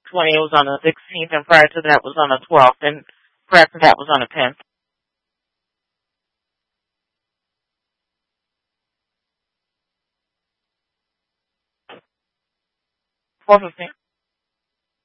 20 was on the 16th, and prior to that was on the 12th, and prior to that was on the 10th. 4:15.